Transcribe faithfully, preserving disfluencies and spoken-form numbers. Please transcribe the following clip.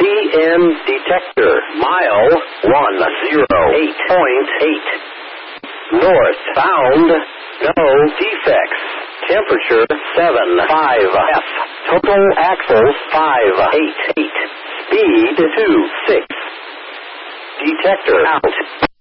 N detector. Mile one oh eight point eight. Northbound, no defects. Temperature seven five F. Total axles five eight eight. Speed two six. Detector out.